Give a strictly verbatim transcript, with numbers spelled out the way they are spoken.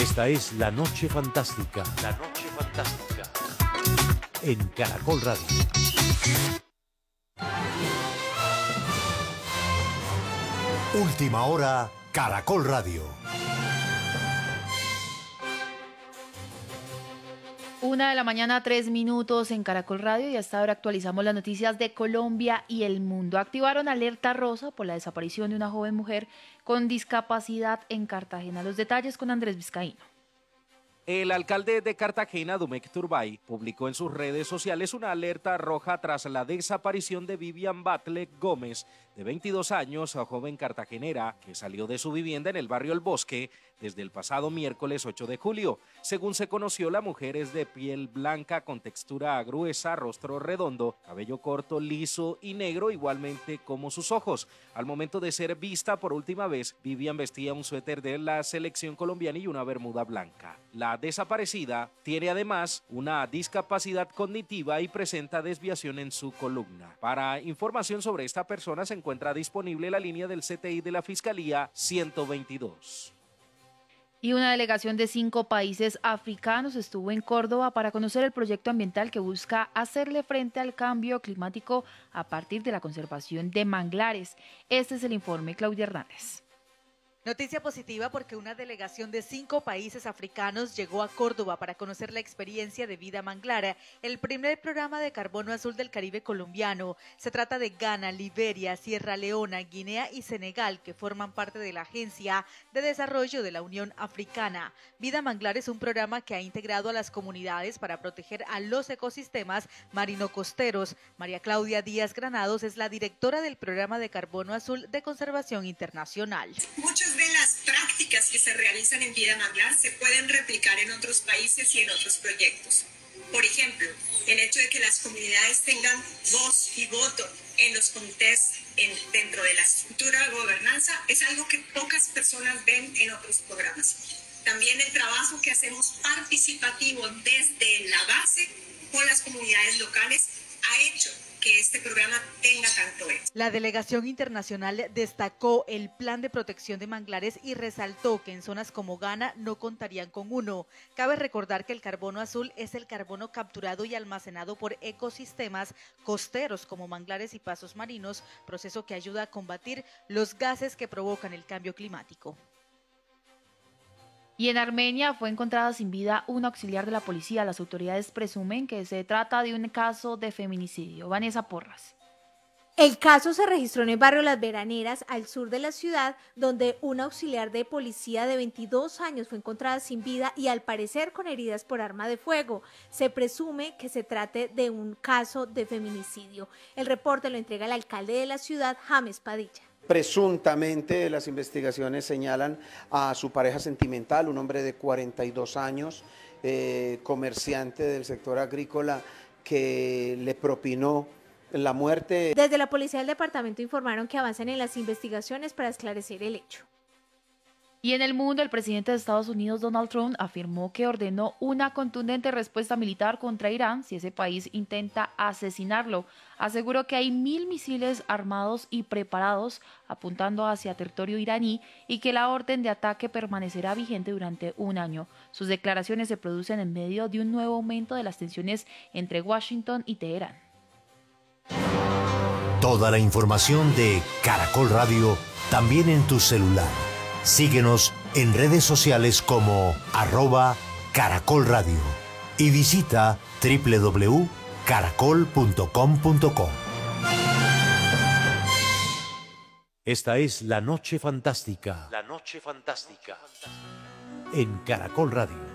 Esta es La Noche Fantástica. La Noche Fantástica. En Caracol Radio. Última hora, Caracol Radio. Una de la mañana, tres minutos en Caracol Radio, y hasta ahora actualizamos las noticias de Colombia y el mundo. Activaron alerta rosa por la desaparición de una joven mujer con discapacidad en Cartagena. Los detalles con Andrés Vizcaíno. El alcalde de Cartagena, Dumek Turbay, publicó en sus redes sociales una alerta roja tras la desaparición de Vivian Batle Gómez, de veintidós años, joven cartagenera, que salió de su vivienda en el barrio El Bosque desde el pasado miércoles ocho de julio. Según se conoció, la mujer es de piel blanca con textura gruesa, rostro redondo, cabello corto, liso y negro, igualmente como sus ojos. Al momento de ser vista por última vez, Vivian vestía un suéter de la selección colombiana y una bermuda blanca. La desaparecida tiene además una discapacidad cognitiva y presenta desviación en su columna. Para información sobre esta persona se encuentra disponible la línea del C T I de la Fiscalía ciento veintidós. Y una delegación de cinco países africanos estuvo en Córdoba para conocer el proyecto ambiental que busca hacerle frente al cambio climático a partir de la conservación de manglares. Este es el informe, Claudia Hernández. Noticia positiva porque una delegación de cinco países africanos llegó a Córdoba para conocer la experiencia de Vida Manglar, el primer programa de carbono azul del Caribe colombiano. Se trata de Ghana, Liberia, Sierra Leona, Guinea y Senegal, que forman parte de la Agencia de Desarrollo de la Unión Africana. Vida Manglar es un programa que ha integrado a las comunidades para proteger a los ecosistemas marino-costeros. María Claudia Díaz Granados es la directora del programa de carbono azul de conservación internacional. Muchas de las prácticas que se realizan en Vida Manglar se pueden replicar en otros países y en otros proyectos. Por ejemplo, el hecho de que las comunidades tengan voz y voto en los comités en, dentro de la estructura de gobernanza es algo que pocas personas ven en otros programas. También el trabajo que hacemos participativo desde la base con las comunidades locales ha hecho que este programa tenga tanto éxito. La delegación internacional destacó el plan de protección de manglares y resaltó que en zonas como Ghana no contarían con uno. Cabe recordar que el carbono azul es el carbono capturado y almacenado por ecosistemas costeros como manglares y pasos marinos, proceso que ayuda a combatir los gases que provocan el cambio climático. Y en Armenia fue encontrada sin vida una auxiliar de la policía. Las autoridades presumen que se trata de un caso de feminicidio. Vanessa Porras. El caso se registró en el barrio Las Veraneras, al sur de la ciudad, donde una auxiliar de policía de veintidós años fue encontrada sin vida y al parecer con heridas por arma de fuego. Se presume que se trate de un caso de feminicidio. El reporte lo entrega el alcalde de la ciudad, James Padilla. Presuntamente las investigaciones señalan a su pareja sentimental, un hombre de cuarenta y dos años, eh, comerciante del sector agrícola, que le propinó la muerte. Desde la policía del departamento informaron que avanzan en las investigaciones para esclarecer el hecho. Y en el mundo, el presidente de Estados Unidos, Donald Trump, afirmó que ordenó una contundente respuesta militar contra Irán si ese país intenta asesinarlo. Aseguró que hay mil misiles armados y preparados apuntando hacia territorio iraní y que la orden de ataque permanecerá vigente durante un año. Sus declaraciones se producen en medio de un nuevo aumento de las tensiones entre Washington y Teherán. Toda la información de Caracol Radio también en tu celular. Síguenos en redes sociales como arroba Caracol Radio y visita doble u doble u doble u punto caracol punto com punto co. Esta es La Noche Fantástica. La Noche Fantástica. En Caracol Radio.